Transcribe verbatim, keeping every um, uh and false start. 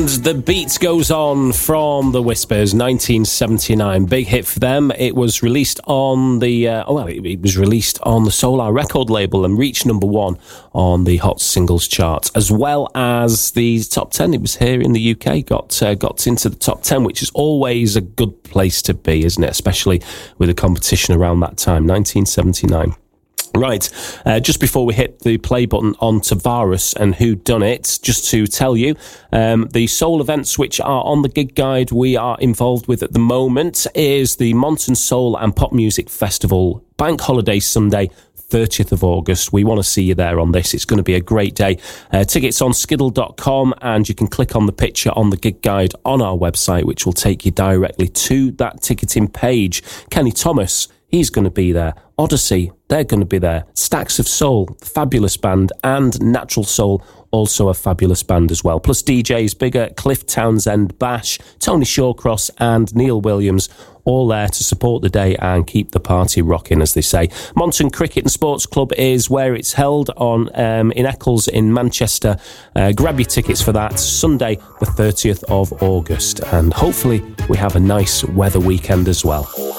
The Beat Goes On from The Whispers, nineteen seventy-nine. Big hit for them. It was released on the, uh, oh, well, it, it was released on the Solar record label and reached number one on the Hot Singles chart, as well as the top ten. It was here in the U K, got uh, got into the top ten, which is always a good place to be, isn't it? Especially with the competition around that time, nineteen seventy-nine. Right, uh, just before we hit the play button on Tavares and Who Done It, just to tell you, um, the soul events which are on the gig guide we are involved with at the moment is the Monton Soul and Pop Music Festival, Bank Holiday Sunday, thirtieth of August. We want to see you there on this. It's going to be a great day. Uh, tickets on skiddle dot com, and you can click on the picture on the gig guide on our website, which will take you directly to that ticketing page. Kenny Thomas, he's going to be there. Odyssey, they're going to be there. Stacks of Soul, fabulous band, and Natural Soul, also a fabulous band as well. Plus D Js Bigger, Cliff Townsend, Bash, Tony Shawcross and Neil Williams, all there to support the day and keep the party rocking, as they say. Monton Cricket and Sports Club is where it's held on um, in Eccles in Manchester. Uh, grab your tickets for that, Sunday the thirtieth of August. And hopefully we have a nice weather weekend as well.